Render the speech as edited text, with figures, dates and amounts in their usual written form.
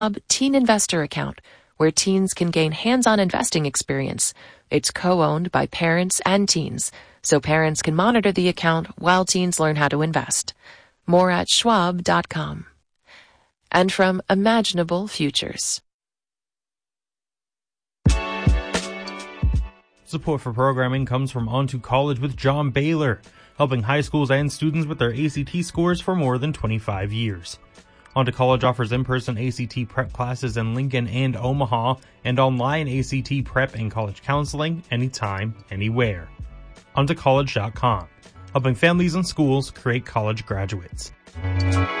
Teen Investor Account, where teens can gain hands-on investing experience. It's co-owned by parents and teens, so parents can monitor the account while teens learn how to invest. More at schwab.com. And from Imaginable Futures. Support for programming comes from On to College with John Baylor, helping high schools and students with their ACT scores for more than 25 years. On to College offers in-person ACT prep classes in Lincoln and Omaha, and online ACT prep and college counseling anytime, anywhere. OnToCollege.com, helping families and schools create college graduates.